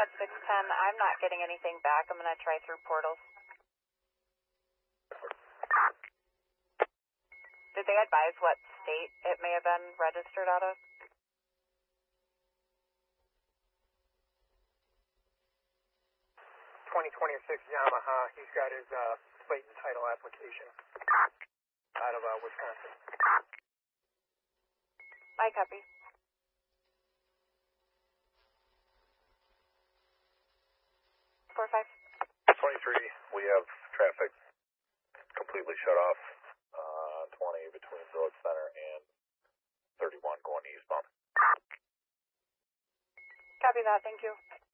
At 610, I'm not getting anything back. I'm going to try through portals. Did they advise what state it may have been registered out of? .2026 Yamaha. He's got his plate and title application out of Wisconsin. I copy. 4-5. 23, we have traffic completely shut off, 20 between Village Center and 31 going eastbound. Copy that, thank you.